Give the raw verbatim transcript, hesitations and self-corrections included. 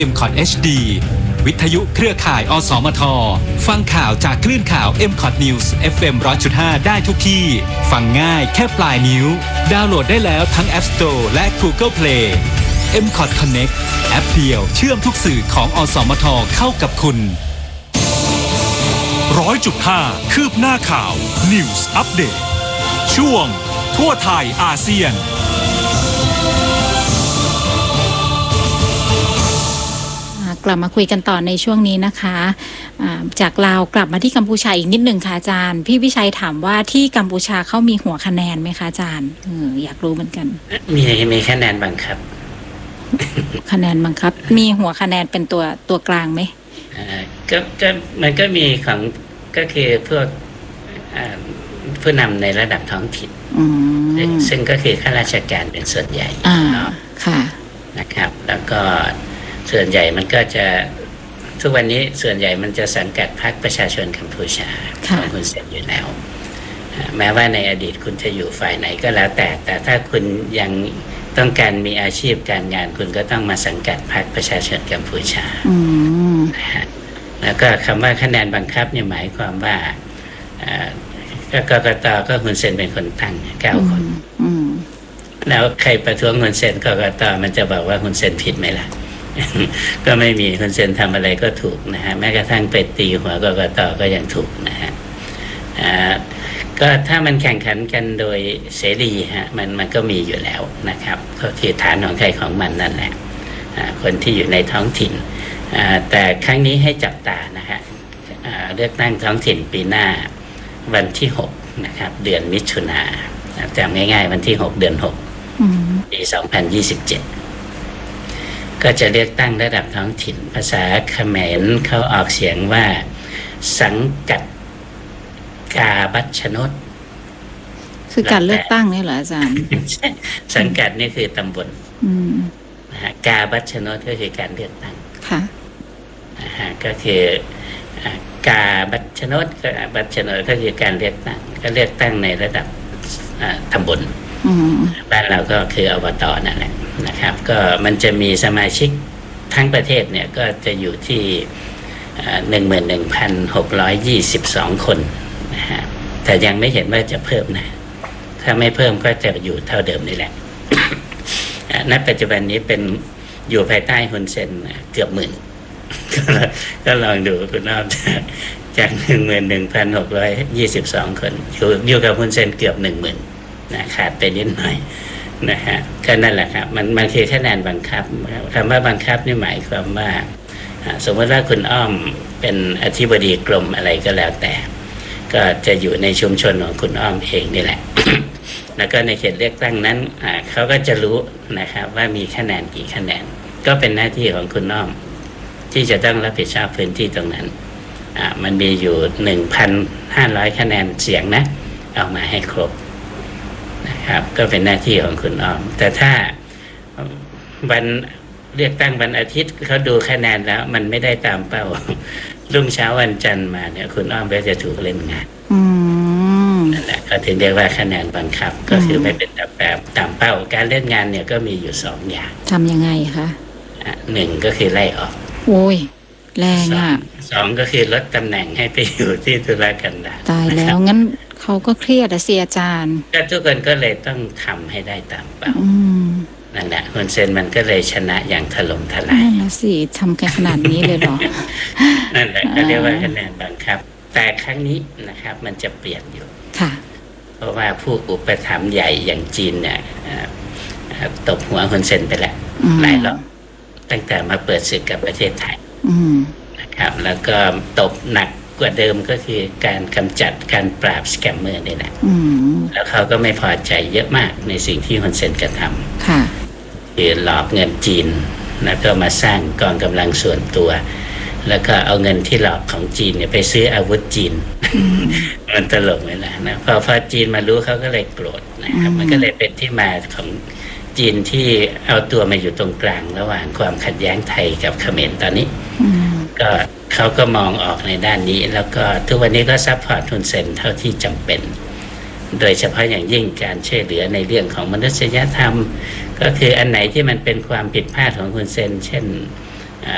เอ็ม คอท เอช ดี วิทยุเครือข่าย อสมท ฟังข่าวจากคลื่นข่าว เอ็ม คอท News เอฟ เอ็ม หนึ่งร้อยจุดห้า ได้ทุกที่ ฟังง่ายแค่ปลายนิ้ว ดาวน์โหลดได้แล้วทั้ง App Store และ Google Play เอ็ม คอท Connect แอปเดียวเชื่อมทุกสื่อของ อสมท เข้ากับคุณร้อยจุดห้า คืบหน้าข่าว News Update ช่วงทั่วไทยอาเซียนกลับมาคุยกันต่อในช่วงนี้นะคะจากลาวกลับมาที่กัมพูชาอีกนิดหนึ่งค่ะอาจารย์พี่วิชัยถามว่าที่กัมพูชาเขามีหัวคะแนนไหมคะอาจารย์ออยากรู้เหมือนกันมีมีคะแนนบังคับคะแนนบังคับมีหัวคะแนนเป็นตัวตัวกลางไหมอ่าก็ก็มันก็มีของก็คือพวกผู้นำในระดับท้องถิ่นซึ่งก็คือข้าราชการเป็นส่วนใหญ่เนาะค่ะนะครับแล้วก็ส่วนใหญ่มันก็จะทุกวันนี้ส่วนใหญ่มันจะสังกัดพรรคประชาชนกัมพูชาของคุณเสร็จอยู่แล้วแม้ว่าในอดีตคุณจะอยู่ฝ่ายไหนก็แล้วแต่แต่ถ้าคุณยังต้องการมีอาชีพการงานคุณก็ต้องมาสังกัดพรรคประชาชนกัมพูชานะฮะแล้วก็คำว่าคะแนนบังคับเนี่ยหมายความว่าก็กกตก็คุณเซนเป็นคนตั้งเก้าคนแล้วใครประท้วงคุณเซนกกตมันจะบอกว่าคุณเซนผิดไหมล่ะก็ไม่มีคุณเซนทำอะไรก็ถูกนะฮะแม้กระทั่งไปตีหัวกกตก็ยังถูกนะฮะก็ถ้ามันแข่งขันกันโดยเสรีฮะมันมันก็มีอยู่แล้วนะครับก็คือฐานของใครของมันนั่นแหละคนที่อยู่ในท้องถิ่นแต่ครั้งนี้ให้จับตานะฮะเลือกตั้งท้องถิ่นปีหน้าวันที่หกนะครับเดือนมิถุนาจำง่ายๆวันที่หกเดือนหกปีสองพันยี่สิบเจ็ดก็จะเลือกตั้งระดับท้องถิ่นภาษาเขมรเขาออกเสียงว่าสังกัดกาบัชนดคือการเลือกตั้งนี่เหรออาจารย์สังกัดนี่คือตำบลนะฮะกาบัชนดก็คือการเลือกตั้งค่ะนะฮะก็คือกาบัชนดก็บัชนดก็คือการเลือกตั้งก็เลือกตั้งในระดับตำบลบ้านเราก็คืออบต.นั่นแหละนะครับก็มันจะมีสมาชิกทั้งประเทศเนี่ยก็จะอยู่ที่หนึ่งหมื่นหนึ่งพันหกร้อยยี่สิบสองคนนะฮะแต่ยังไม่เห็นว่าจะเพิ่มนะถ้าไม่เพิ่มก็จะอยู่เท่าเดิมนี่แหละ ณ ปัจจุบันนี้เป็นอยู่ภายใต้ฮุนเซนเกือบหมื่น ก็ลองดูคุณน้องจากหนึ่งหมื่นหนึ่งพันหกร้อยยี่สิบสองคนอยู่อยู่กับฮุนเซนเกือบหนึ่งหมื่นนะขาดไปนิดหน่อยนะฮะก็นั่นแหละครับมันมันคือคะแนนบังคับคำว่าบังคับนี่หมายความว่าสมมติว่าคุณอ้อมเป็นอธิบดีกรมอะไรก็แล้วแต่ก็จะอยู่ในชุมชนของคุณอ้อมเองนี่แหละ แล้วก็ในเขตเลือกตั้งนั้นเขาก็จะรู้นะครับว่ามีคะแนนกี่คะแนนก็เป็นหน้าที่ของคุณอ้อมที่จะต้องรับผิดชอบพื้นที่ตรงนั้นมันมีอยู่ หนึ่งพันห้าร้อย คะแนนเสียงนะเอามาให้ครบนะครับก็เป็นหน้าที่ของคุณอ้อมแต่ถ้าวันเลือกตั้งวันอาทิตย์เขาดูคะแนนแล้วมันไม่ได้ตามเป้ารุ่งเช้าวันจันทร์มาเนี่ยคุณอ้อมก็จะถูกเล่นงานนั่นแหละก็ถึงเรียกว่าคะแนนบังคับก็คือไม่เป็นแบบตามเป้าการเล่นงานเนี่ยก็มีอยู่สองอย่างทำยังไงคะหนึ่งก็คือไล่ออกโอ้ยแรงอ่ะสองก็คือลดตำแหน่งให้ไปอยู่ที่ธุรกันดารตายแล้วงั้นเขาก็เครียดอะเสียอาจารย์ก็ทุกคนก็เลยต้องทำให้ได้ตามเป้านั่นแหละฮุนเซนมันก็เลยชนะอย่างถล่มทลายนั่นแหละสิทำกันขนาดนี้เลยเหรอนั่นแหละก็เรียกว่าคะแนนบังคับแต่ครั้งนี้นะครับมันจะเปลี่ยนอยู่ค่ะเพราะว่าผู้อุปถัมภ์ใหญ่อย่างจีนเนี่ยตบหัวฮุนเซนไปแล้วหลายรอบตั้งแต่มาเปิดศึกกับประเทศไทยนะครับแล้วก็ตบหนักกว่าเดิมก็คือการกำจัดการปราบสแกมเมอร์นี่แหละแล้วเขาก็ไม่พอใจเยอะมากในสิ่งที่ฮุนเซนกระทำคือหลอกเงินจีนแล้วก็มาสร้างกองกำลังส่วนตัวแล้วก็เอาเงินที่หลอกของจีนเนี่ยไปซื้ออาวุธจีน มันตลกเลยนะนะพอพอจีนมารู้เขาก็เลยโกรธนะครับมันก็เลยเป็นที่มาของจีนที่เอาตัวมาอยู่ตรงกลางระหว่างความขัดแย้งไทยกับเขมรตอนนี้ก็เขาก็มองออกในด้านนี้แล้วก็ทุกวันนี้ก็ซัพพอร์ตฮุนเซนเท่าที่จำเป็นโดยเฉพาะอย่างยิ่งการช่วยเหลือในเรื่องของมนุษยธรรมก็คืออันไหนที่มันเป็นความผิดพลาดของฮุนเซนเช่น